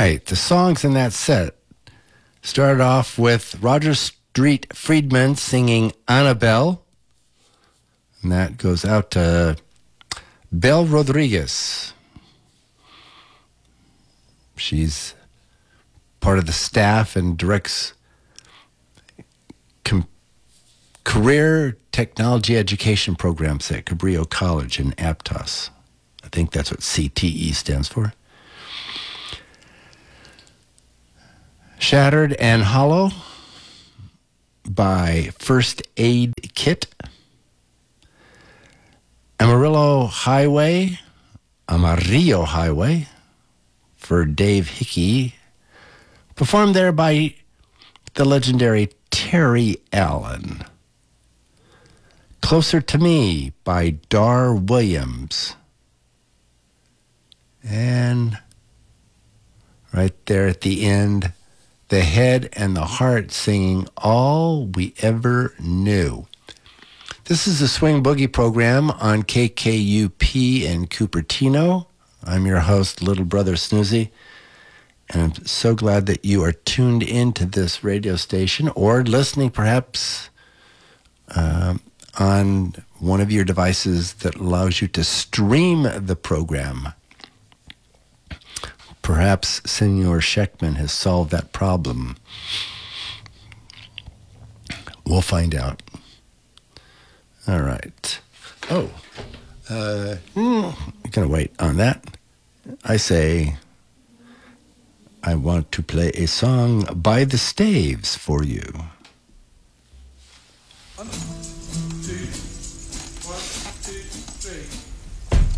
right, the songs in that set started off with Roger Street Friedman singing Annabelle, and that goes out to Belle Rodriguez. She's part of the staff and directs career technology education programs at Cabrillo College in Aptos. I think that's what CTE stands for. Shattered and Hollow by First Aid Kit. Amarillo Highway for Dave Hickey, performed there by the legendary Terry Allen. Closer to Me by Dar Williams. And right there at the end, The Head and the Heart singing All We Ever Knew. This is the Swing Boogie program on KKUP in Cupertino. I'm your host, Little Brother Snoozy, and I'm so glad that you are tuned into this radio station or listening perhaps on one of your devices that allows you to stream the program. Perhaps Senor Sheckman has solved that problem. We'll find out. All right. I'm going to wait on that. I say I want to play a song by the Staves for you.